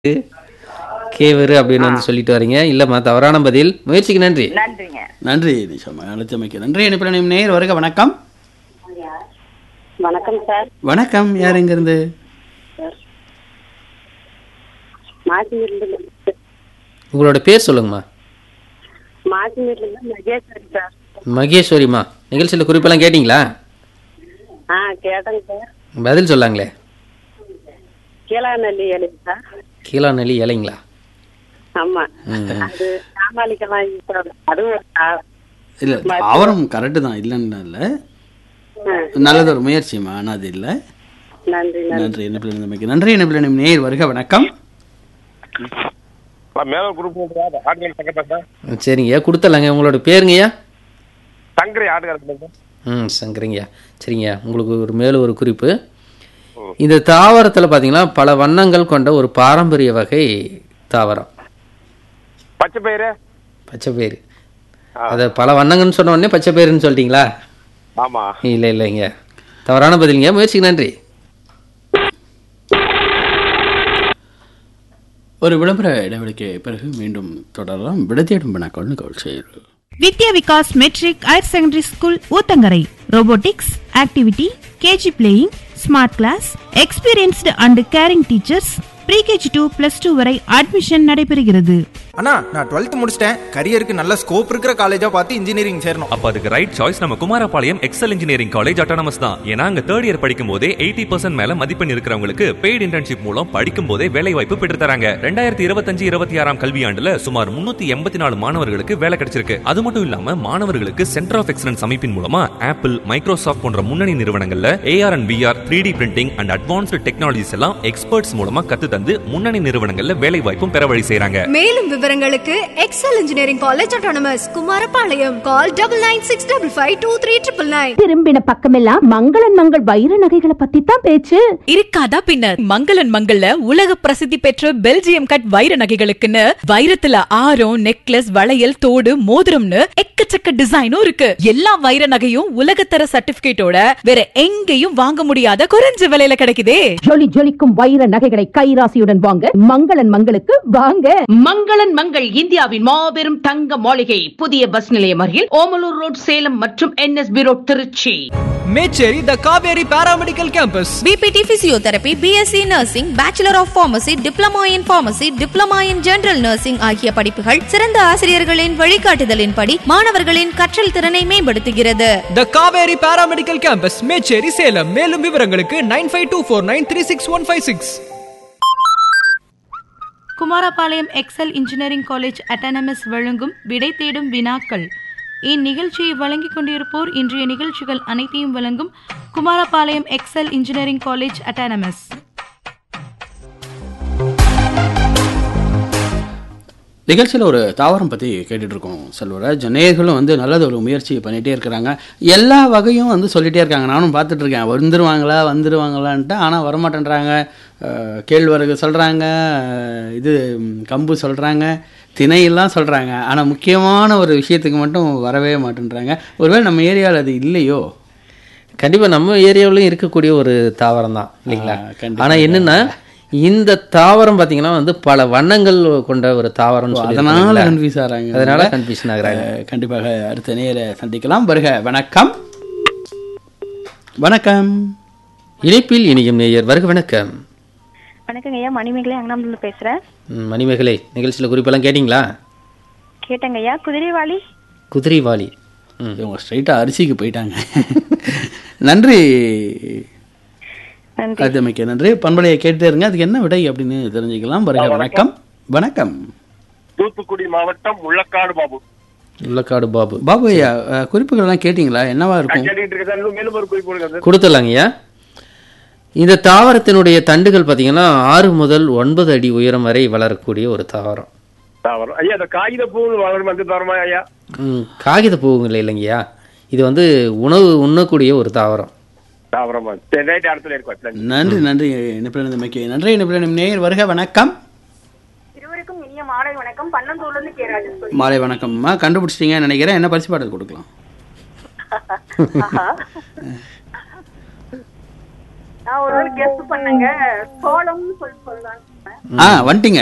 கேவரு அப்படின்னு வந்து சொல்லிட்டு வரீங்க. இல்லம்மா, தவறான பதில். முயற்சிக்கு நன்றி. நன்றிங்க. நன்றி நிஷாமா, அழைத்தமைக்கு நன்றி. இணைப்பில் நேர் வருக. வணக்கம். வணக்கம் சார். வணக்கம். யார் எங்கிருந்து? மாசிமீர்ல உங்களோட பேர் சொல்லுங்கம்மா. மாசிமீர்ல மகேஸ்வரி சார். மகேஸ்வரிம்மா, நிகழ்ச்சியில் குறிப்பெல்லாம் கேட்டிங்களா? கேட்டேங்க சார். பதில் சொல்லாங்களே. கீழாநெல்லி இலை சார். கீழாநெல்லி இலைங்களா? ஆமா, அது சாமாளிக்கலாம் யூஸ் ஆகும். அதுவும் ஒரு இல்ல, அவரும் கரெக்டு தான், இல்லைன்னு இல்லை. நல்லது, ஒரு முயற்சிமா, ஆனால் அது இல்லை. நன்றி நன்றி. இணைப்பில் இருந்தமைக்கு நன்றி. இணைப்பில் நேர் வருக. வணக்கம். மேல குரூப் ஆட்கள் சங்கர் சரிங்கய்யா, கொடுத்துடலாங்க. உங்களோட பேருங்கய்யா? சங்கரை ஆடுகார. சங்கரிங்கய்யா. சரிங்கய்யா, உங்களுக்கு மேலும் ஒரு குறிப்பு. இந்த தாவரத்தில் பார்த்தீங்கன்னா பல வண்ணங்கள் கொண்ட ஒரு பாரம்பரிய வகை தாவரம். பச்சை பயிறு. பச்சை பயிறு. அதை பல வண்ணங்கள்னு சொன்ன உடனே பச்சை பயிறுன்னு சொல்லிட்டீங்களா? ஆமா. இல்லைங்க, தவறான பதிலுங்க. முயற்சிக்கு நன்றி. ஒரு விளம்பர இடைவெளிக்கு பிறகு மீண்டும் தொடரலாம். விடத்தேடும் வினாக்கள் செய்யுங்கள். வித்யா Vikas matric higher secondary school Uthangarai. Robotics, activity, KG playing, smart class, experienced and carrying teachers. Pre-KG 2 +2 வரை அட்மிஷன் நடைபெறுகிறது. அண்ணா, நான் 12th முடிச்சிட்டேன். கரியருக்கு நல்ல ஸ்கோப் இருக்கிற காலேஜா பார்த்து இன்ஜினியரிங் சேரணும். அப்ப அதுக்கு ரைட் சாய்ஸ் நம்ம Kumarapalayam XL engineering college autonomous தான். ஏன்னா அங்க 3rd இயர் படிக்கும் போதே 80% மேல மதிப்பெண் இருக்கிறவங்களுக்கு பெய்டு இன்டர்ன்ஷிப் மூலம் படிக்கும் போதே வேலை வாய்ப்பு பெற்று தராங்க. 2025-26 கல்வியாண்டுல சுமார் 384 மாணவர்களுக்கு வேலை கிடைச்சிருக்கு. அது மட்டும் இல்லாம மாணவர்களுக்கு சென்டர் ஆஃப் எக்ஸலன்ஸ் அமைப்பின் மூலமா ஆப்பிள், மைக்ரோசாஃப்ட் போன்ற முன்னணி நிறுவனங்கள்ல AR and VR, 3D printing and advanced technologies எல்லாம் எக்ஸ்பர்ட்ஸ் மூலமா கத்து தந்து முன்னணி நிறுவனங்கள்ல வேலை வாய்ப்பும் பெற வழி செய்றாங்க. மேலும் விவரங்களுக்கு XL engineering college autonomous Kumarapalayam. கால் 9965523999. திரும்பின பக்கமெல்லாம் மங்களன் மங்கள் வைர நகைகளை பத்தி தான் பேச்சு. இருக்காதா பின்னர். மங்களன் மங்கள்ல உலக பிரசித்தி பெற்ற பெல்ஜியம் கட் வைர நகைகளுக்குன்னு வைரத்துல ஆரம், நெக்லஸ், வளையல், தோடு, மோதிரம்னு எக்கச்சக்க டிசைனும் இருக்கு. எல்லா வைர நகையும் உலகத்தர சர்டிபிகேட்டோட வேற எங்கேயும் வாங்க முடியாத குறைஞ்ச விலையில கிடைக்குதே. ஜொலி ஜொலிக்கும் வைர நகைகளை கைராசியுடன் வாங்க மங்களன் மங்களுக்கு வாங்க. மங்களன் மங்கள் இந்தியாவின் மாபெரும் தங்க மாளிகை. புதிய பஸ் நிலையம் அருகில் ஓமலூர் ரோட், சேலம் மற்றும் NSB road, Trichy. Mecheri the Kaveri paramedical campus. PPT physiotherapy, BSc nursing, bachelor of pharmacy, diploma in pharmacy, diploma in general nursing ஆகிய படிப்புகள் சிறந்த ஆசிரியர்களின் வழிகாட்டுதலின்படி மாணவர்களின் கற்றல் திறனை மேம்படுத்துகிறது. த காவேரி பாராமெடிக்கல் கேம்பஸ், மேச்சேரி, சேலம். மேலும் விவரங்களுக்கு 9524936156. Kumarapalayam XL engineering college autonomous வழங்கும் விடை தேடும் வினாக்கள். இந்நிகழ்ச்சியை வழங்கிக் கொண்டிருப்போர் இன்றைய நிகழ்ச்சிகள் அனைத்தையும் வழங்கும் Kumarapalayam XL engineering college autonomous. நிகழ்ச்சியில் ஒரு தாவரம் பற்றி கேட்டுட்டு இருக்கோம் செல்வராஜ். நேயர்களும் வந்து நல்லது ஒரு முயற்சி பண்ணிகிட்டே இருக்கிறாங்க. எல்லா வகையும் வந்து சொல்லிகிட்டே இருக்காங்க. நானும் பார்த்துட்ருக்கேன். வந்துருவாங்களான்ட்டு, ஆனால் வரமாட்டேன்றாங்க. கேழ்வரகு சொல்கிறாங்க, இது கம்பு சொல்கிறாங்க, திணையெல்லாம் சொல்கிறாங்க. ஆனால் முக்கியமான ஒரு விஷயத்துக்கு மட்டும் வரவே மாட்டேன்றாங்க. ஒருவேளை நம்ம ஏரியாவில் அது இல்லையோ? கண்டிப்பாக நம்ம ஏரியாவிலும் இருக்கக்கூடிய ஒரு தாவரம் தான் இல்லைங்களா? ஆனால் என்னென்னா, இந்த தாவரம் பார்த்தீங்கன்னா வந்து பல வண்ணங்கள் கொண்ட ஒரு தாவரம். அதனால கன்ஃபியூஸ் ஆகிறாங்க. அதனால கன்ஃபியூஷன் ஆகுறாங்க. கண்டிப்பாக அடுத்த நேர சந்திக்கலாம். வருக. வணக்கம். வணக்கம். இணைப்பில் இனியும் நேயர் வருக. வணக்கம். வணக்கங்க ஐயா, மணிமேகலை அங்கனாம்புல பேசுறேன். மணிமேகலை, நிகழ்ச்சியில் குறிப்பெல்லாம் கேட்டிங்களா? கேட்டங்க ஐயா. குதிரைவாளி. குதிரைவாளி. இவங்க ஸ்ட்ரைட்டாக அரிசிக்கு போயிட்டாங்க. நன்றி. அதுமைக்கு நன்றி. பண்பலையை கேட்டே இருங்க. அதுக்கு என்ன விடை அப்படின்னு தெரிஞ்சுக்கலாம். வருக. வணக்கம். வணக்கம். தூத்துக்குடி மாவட்டம் முள்ளக்காடு பாபு. முள்ளக்காடு பாபு. பாபு ஐயா, குறிப்புகள் எல்லாம் கேட்டீங்களா? என்னவா இருக்கும்? மேலும் ஒரு குறிப்பு கொடுத்துடலாங்கய்யா. இந்த தாவரத்தினுடைய தண்டுகள் பார்த்தீங்கன்னா 6 முதல் 9 அடி உயரம் வரை வளரக்கூடிய ஒரு தாவரம். ஐயா, இந்த காகித பூ வளரும் அந்த தாவரமா ஐயா? காகித பூவுங்கள இல்லைங்கய்யா, இது வந்து உணவு உண்ணக்கூடிய ஒரு தாவரம். நன்றி. நன்றி. நன்றி. நேயர் வருக. வணக்கம். இருவருக்கும் இனிய மாலை வணக்கம். பன்னந்தூர்லேருந்து கேராஜன். மாலை வணக்கம்மா. கண்டுபிடிச்சிட்டீங்கன்னு நினைக்கிறேன். என்ன பரிசு பாடல் கொடுக்கலாம்? நான் ஒரு கெஸ் பண்ணுங்க. சோளம்னு சொல்லலாம். வந்துட்டீங்க